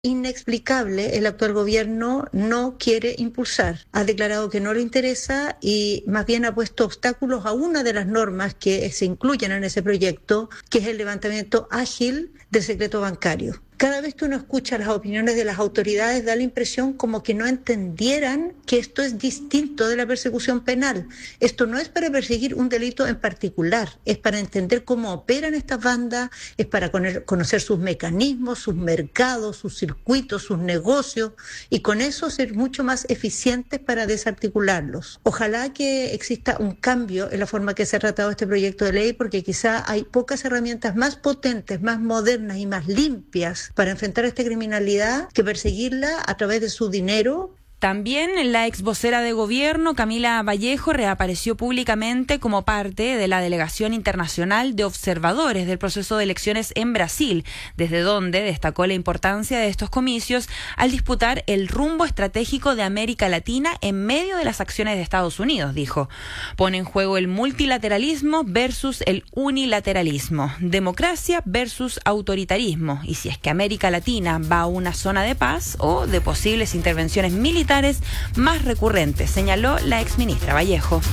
inexplicable el actual gobierno no quiere impulsar. Ha declarado que no le interesa y más bien ha puesto obstáculos a una de las normas que se incluyen en ese proyecto, que es el levantamiento ágil del secreto bancario. Cada vez que uno escucha las opiniones de las autoridades da la impresión como que no entendieran que esto es distinto de la persecución penal. Esto no es para perseguir un delito en particular, es para entender cómo operan estas bandas, es para conocer sus mecanismos, sus mercados, sus circuitos, sus negocios y con eso ser mucho más eficientes para desarticularlos. Ojalá que exista un cambio en la forma que se ha tratado este proyecto de ley porque quizá hay pocas herramientas más potentes, más modernas y más limpias para enfrentar a esta criminalidad que perseguirla a través de su dinero. También la ex vocera de gobierno, Camila Vallejo, reapareció públicamente como parte de la delegación internacional de observadores del proceso de elecciones en Brasil, desde donde destacó la importancia de estos comicios al disputar el rumbo estratégico de América Latina en medio de las acciones de Estados Unidos, dijo. Pone en juego el multilateralismo versus el unilateralismo, democracia versus autoritarismo, y si es que América Latina va a una zona de paz o de posibles intervenciones militares más recurrentes, señaló la exministra Vallejo.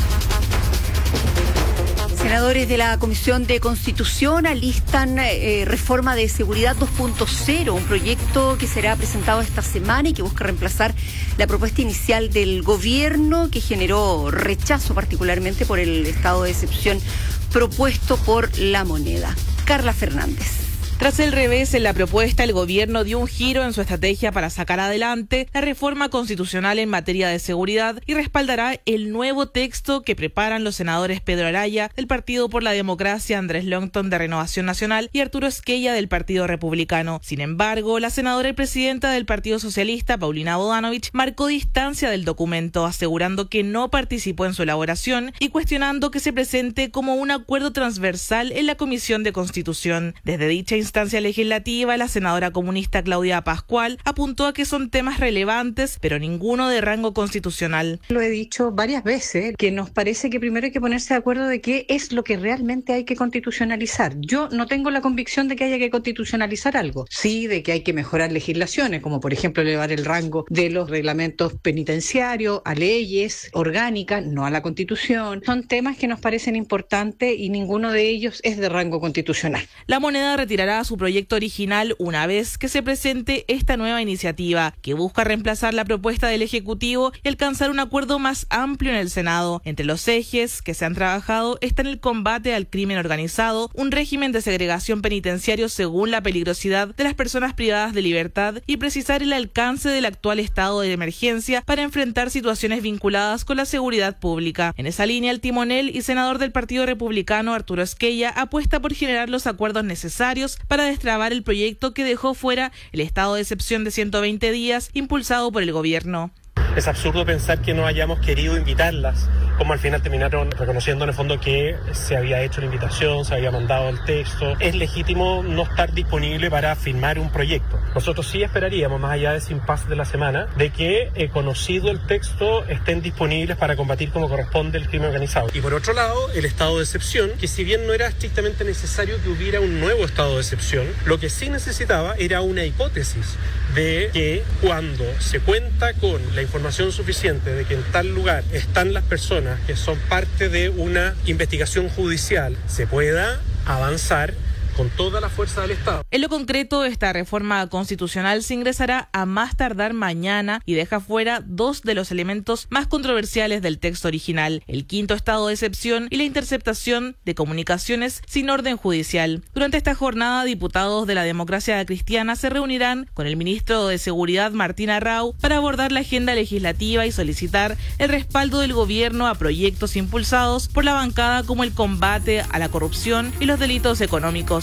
Senadores de la Comisión de Constitución alistan reforma de seguridad 2.0, un proyecto que será presentado esta semana y que busca reemplazar la propuesta inicial del gobierno que generó rechazo particularmente por el estado de excepción propuesto por la moneda. Carla Fernández. Tras el revés en la propuesta, el gobierno dio un giro en su estrategia para sacar adelante la reforma constitucional en materia de seguridad y respaldará el nuevo texto que preparan los senadores Pedro Araya, del Partido por la Democracia, Andrés Longton, de Renovación Nacional, y Arturo Esquella, del Partido Republicano. Sin embargo, la senadora y presidenta del Partido Socialista, Paulina Bodanovich, marcó distancia del documento, asegurando que no participó en su elaboración y cuestionando que se presente como un acuerdo transversal en la Comisión de Constitución. Desde dicha instancia legislativa, la senadora comunista Claudia Pascual apuntó a que son temas relevantes, pero ninguno de rango constitucional. Lo he dicho varias veces, que nos parece que primero hay que ponerse de acuerdo de qué es lo que realmente hay que constitucionalizar. Yo no tengo la convicción de que haya que constitucionalizar algo, sí de que hay que mejorar legislaciones, como por ejemplo elevar el rango de los reglamentos penitenciarios a leyes orgánicas, no a la Constitución. Son temas que nos parecen importantes y ninguno de ellos es de rango constitucional. La Moneda retirará su proyecto original una vez que se presente esta nueva iniciativa, que busca reemplazar la propuesta del Ejecutivo y alcanzar un acuerdo más amplio en el Senado. Entre los ejes que se han trabajado están el combate al crimen organizado, un régimen de segregación penitenciario según la peligrosidad de las personas privadas de libertad y precisar el alcance del actual estado de emergencia para enfrentar situaciones vinculadas con la seguridad pública. En esa línea, el timonel y senador del Partido Republicano, Arturo Esquella, apuesta por generar los acuerdos necesarios para destrabar el proyecto que dejó fuera el estado de excepción de 120 días impulsado por el gobierno. Es absurdo pensar que no hayamos querido invitarlas, como al final terminaron reconociendo en el fondo que se había hecho la invitación, se había mandado el texto. Es legítimo no estar disponible para firmar un proyecto. Nosotros sí esperaríamos, más allá de ese impasse de la semana, de que, conocido el texto, estén disponibles para combatir como corresponde el crimen organizado. Y por otro lado, el estado de excepción, que si bien no era estrictamente necesario que hubiera un nuevo estado de excepción, lo que sí necesitaba era una hipótesis de que cuando se cuenta con la información suficiente de que en tal lugar están las personas que son parte de una investigación judicial, se pueda avanzar con toda la fuerza del Estado. En lo concreto, esta reforma constitucional se ingresará a más tardar mañana y deja fuera dos de los elementos más controversiales del texto original: el quinto estado de excepción y la interceptación de comunicaciones sin orden judicial. Durante esta jornada, diputados de la Democracia Cristiana se reunirán con el ministro de Seguridad, Martín Arrau, para abordar la agenda legislativa y solicitar el respaldo del gobierno a proyectos impulsados por la bancada como el combate a la corrupción y los delitos económicos.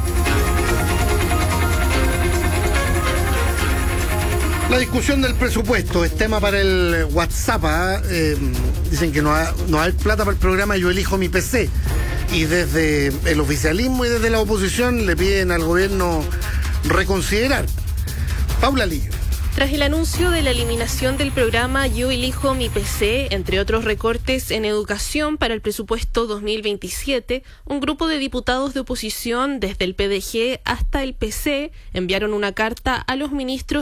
La discusión del presupuesto es tema para el WhatsApp. Dicen que no hay plata para el programa Yo Elijo Mi PC. Y desde el oficialismo y desde la oposición le piden al gobierno reconsiderar. Paula Lillo. Tras el anuncio de la eliminación del programa Yo elijo mi PC, entre otros recortes en educación para el presupuesto 2027, un grupo de diputados de oposición, desde el PDG hasta el PC, enviaron una carta a los ministros